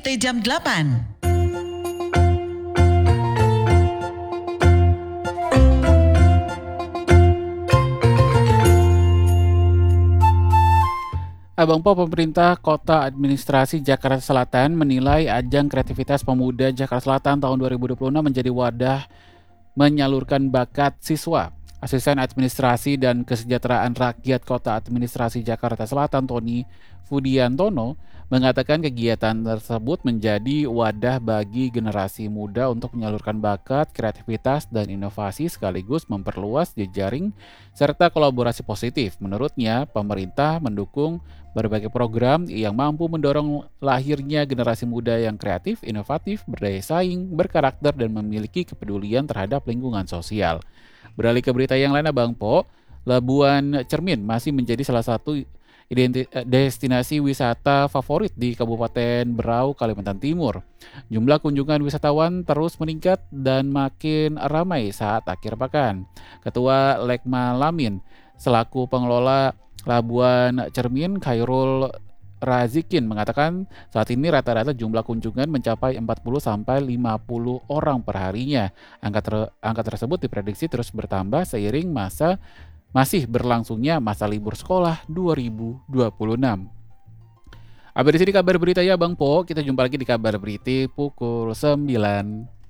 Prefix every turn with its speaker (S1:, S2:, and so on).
S1: Berita Jam 8.
S2: Abang Po, pemerintah Kota Administrasi Jakarta Selatan menilai ajang kreativitas pemuda Jakarta Selatan tahun 2026 menjadi wadah menyalurkan bakat siswa. Asisten Administrasi dan Kesejahteraan Rakyat Kota Administrasi Jakarta Selatan, Tony Fudiantono, mengatakan kegiatan tersebut menjadi wadah bagi generasi muda untuk menyalurkan bakat, kreativitas, dan inovasi sekaligus memperluas jejaring serta kolaborasi positif. Menurutnya, pemerintah mendukung berbagai program yang mampu mendorong lahirnya generasi muda yang kreatif, inovatif, berdaya saing, berkarakter, dan memiliki kepedulian terhadap lingkungan sosial. Beralih ke berita yang lain, Abang Po, Labuan Cermin masih menjadi salah satu destinasi wisata favorit di Kabupaten Berau, Kalimantan Timur. Jumlah kunjungan wisatawan terus meningkat dan makin ramai saat akhir pekan. Ketua Lekma Lamin selaku pengelola Labuan Cermin, Khairul Razikin, mengatakan saat ini rata-rata jumlah kunjungan mencapai 40-50 orang per harinya. Angka tersebut diprediksi terus bertambah seiring masih berlangsungnya masa libur sekolah 2026. Abis di sini kabar berita ya Bang Po, kita jumpa lagi di kabar berita pukul 9.